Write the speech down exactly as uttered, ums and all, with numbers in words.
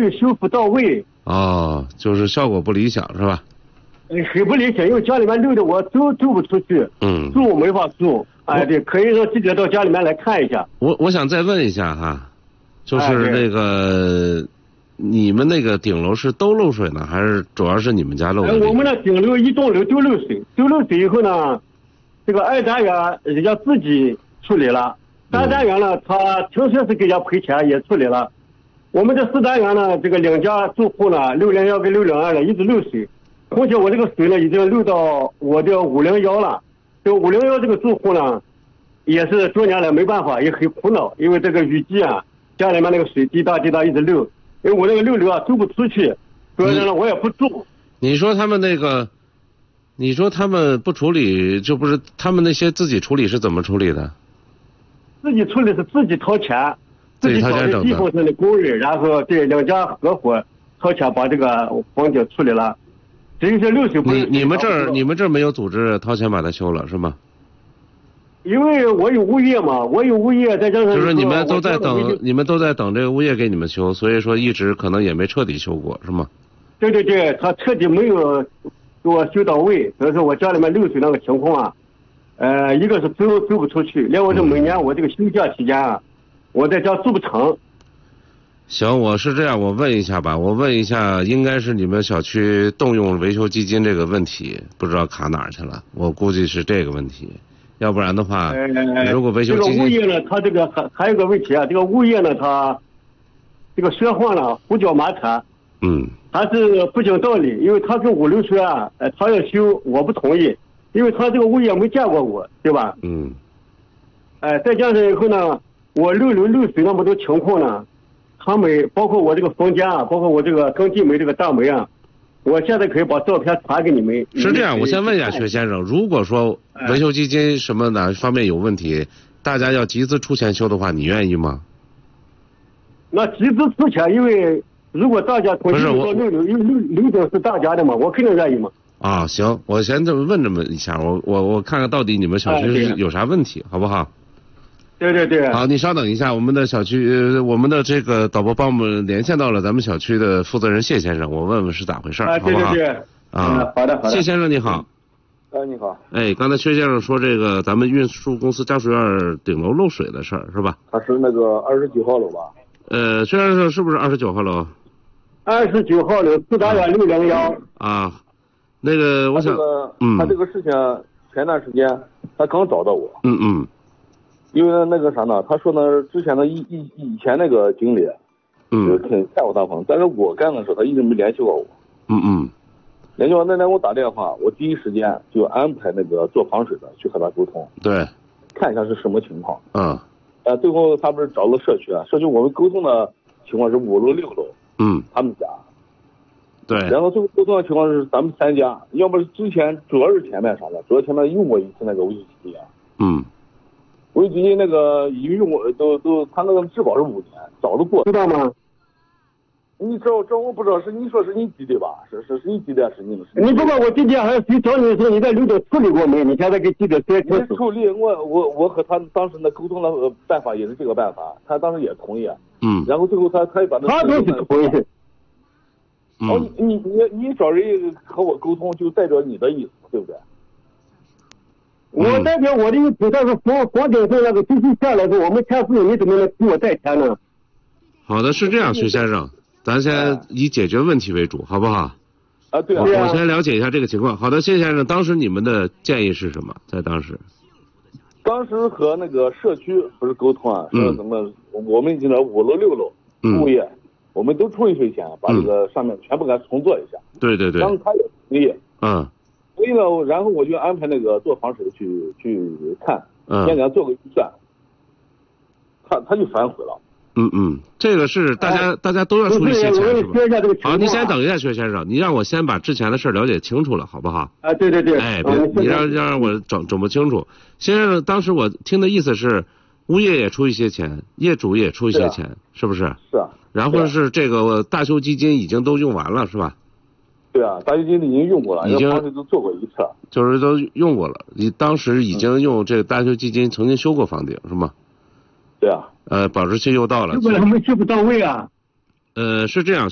有修复到位。 哦，就是效果不理想是吧？ 嗯，很不理想，因为家里面漏的我都走不出去， 嗯， 住没法住。哎，对，可以让记者到家里面来看一下。 我我想再问一下哈，就是那个、哎、你们那个顶楼是都漏水呢，还是主要是你们家漏水？ 哎，我们的顶楼一栋楼都漏水，都漏水以后呢，这个二单元人家自己处理了，三单元呢，他听说是给人家赔钱也处理了。我们这四单元呢，这个两家住户呢，六零幺跟六零二呢一直漏水，而且我这个水呢已经漏到我的五零幺了。这个五零幺这个住户呢，也是多年来没办法，也很苦恼，因为这个雨季啊，家里面那个水滴答滴答一直漏，因为我那个六楼啊走不出去，主要呢我也不住。 你说他们那个，你说他们不处理，就不是他们那些自己处理是怎么处理的？ 自己处理是自己掏钱，自己找的地方上的工人，然后对两家合伙掏钱把这个房顶处理了。只有些漏水不是。 你你们这儿你们这儿没有组织掏钱把它修了是吗？ 因为我有物业嘛，我有物业，再加上就是你们都在等，你们都在等这个物业给你们修，所以说一直可能也没彻底修过，是吗？ 对对对，他彻底没有给我修到位，所以说我家里面漏水那个情况啊，呃，一个是走走不出去，另外是每年我这个休假期间啊，我在家住不成。 行，我是这样，我问一下吧，我问一下，应该是你们小区动用维修基金这个问题，不知道卡哪儿去了，我估计是这个问题。要不然的话，呃、如果维修基金， 这个物业呢，它这个还还有个问题啊，这个物业呢，它这个说话呢胡搅蛮缠， 嗯， 还是不讲道理，因为他跟五楼说啊，呃，他要修，我不同意，因为他这个物业没见过我，对吧？ 嗯， 哎、呃，再加上以后呢，我六楼漏水那么多情况呢，他们包括我这个房间啊，包括我这个更地煤这个大门啊。我现在可以把照片传给你们。 是这样，我先问一下薛先生，如果说维修基金什么哪方面有问题，大家要集资出钱修的话，你愿意吗？ 那集资出钱，因为如果大家同意说六楼，因为六楼顶是大家的嘛，我肯定愿意嘛。啊， 行，我先这么问这么一下，我我我看看到底你们小区是有啥问题，好不好？ 对对对。 好，你稍等一下，我们的小区，呃，我们的这个导播帮我们连线到了咱们小区的负责人谢先生，我问问是咋回事， 啊，对对对， 好不好？啊， 嗯，好的好的。 谢先生你好。 哎，你好。 哎，刚才薛先生说这个咱们运输公司家属院顶楼漏水的事儿是吧？ 他是那个二十九号楼吧？ 呃，薛先生是不是二十九号楼？ 二十九号楼四单元六零幺。 啊，那个我想， 他这个、 嗯， 他这个事情前段时间他刚找到我。 嗯嗯。 因为那个啥呢，他说呢，之前的以以以前那个经理， 嗯， 就挺带我当朋友，但是我干的时候他一直没联系过我。 嗯嗯。 联系完那天给我打电话，我第一时间就安排那个做防水的去和他沟通。 对。 看一下是什么情况。 嗯。 呃，最后他不是找了社区啊，社区我们沟通的情况是五楼六楼。 嗯。 他们家。 对。 然后最后沟通的情况是咱们三家，要不是之前主要是前面啥的，主要前面用过一次那个维修基金。 嗯。 维修基金那个已经用过，都都他那个质保是五年，早都过， 知道吗？ 你知道这我不知道是你说是你弟弟吧？是是是你弟弟是你们？ 你不管我弟弟还是谁找你说你在楼顶处理过没？你现在给记者说清楚。 处理我我我和他当时那沟通的办法也是这个办法，他当时也同意。 嗯。 然后最后他他也把那他都是同意。 哦，你你你你找人和我沟通，就代表你的意思，对不对？ 我代表我的意思，但是房房顶上那个地基下来的，我们签字，你怎么能给我代签呢？ 好的，是这样，薛先生，咱先以解决问题为主，好不好？ 啊，对啊。 我我先了解一下这个情况。好的，谢先生，当时你们的建议是什么？在当时？ 当时和那个社区不是沟通啊，说什么？我们进了五楼六楼物业，我们都出一些钱，把这个上面全部给它重做一下。 对对对。 当时他也同意。 嗯。 所以呢，然后我就安排那个做防水的去去看，先给他做个预算，他他就反悔了。 嗯嗯，这个是大家、哎、大家都要出一些钱是吧？好，你先等一下，薛先生，你让我先把之前的事了解清楚了，好不好？ 啊，对对对。 哎，别，你让让让我整整不清楚。先生，当时我听的意思是，物业也出一些钱，业主也出一些钱， 是,、啊、是不是？ 是啊。 然后是这个大修基金已经都用完了，是吧？ 对啊，大修基金已经用过了， 已经防水都做过一次， 就是都用过了。你当时已经用这个大修基金曾经修过房顶，是吗？ 对啊。 呃，保质期又到了。 结果他们修不到位啊。 呃，是这样。